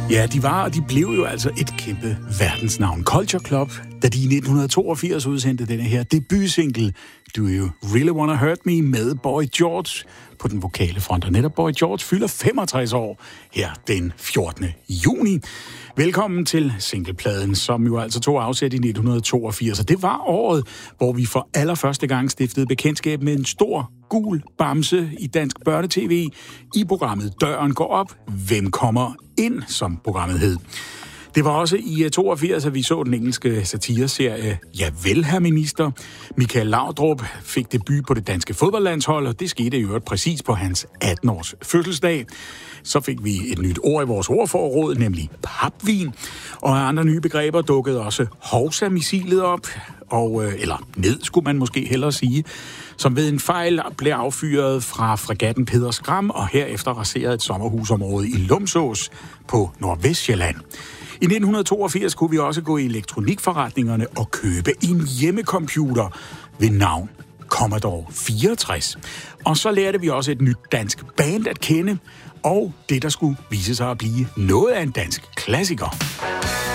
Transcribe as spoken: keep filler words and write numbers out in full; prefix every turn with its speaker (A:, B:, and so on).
A: Ja, de var og de blev jo altså et kæmpe verdensnavn. Culture Club, da de i nitten toogfirs udsendte denne her debutsingle Do You Really Wanna Hurt Me med Boy George på den vokale front. Og netop Boy George fylder femogtres år her den fjortende juni. Velkommen til singlepladen, som jo altså tog afsæt i nitten toogfirs. Og det var året, hvor vi for allerførste gang stiftede bekendtskab med en stor gul bamse i dansk børnetv i programmet Døren går op. Hvem kommer ind, som programmet hed. Det var også i toogfirs, at vi så den engelske satireserie Javel, herr minister. Michael Laudrup fik debut på det danske fodboldlandshold, og det skete i øvrigt præcis på hans atten-års fødselsdag. Så fik vi et nyt ord i vores ordforråd, nemlig papvin. Og andre nye begreber dukkede også Hovsa-missilet op, og, eller ned, skulle man måske hellere sige, som ved en fejl blev affyret fra fregatten Peder Skram, og herefter raserede et sommerhusområde i Lumsås på Nordvestjylland. I nitten toogfirs kunne vi også gå i elektronikforretningerne og købe en hjemmecomputer ved navn Commodore fireogtres. Og så lærte vi også et nyt dansk band at kende, og det, der skulle vise sig at blive noget af en dansk klassiker.